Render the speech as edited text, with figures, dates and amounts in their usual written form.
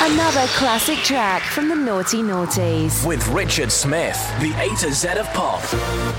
Another classic track from the Naughty Naughties. With Richard Smith, the A to Z of pop.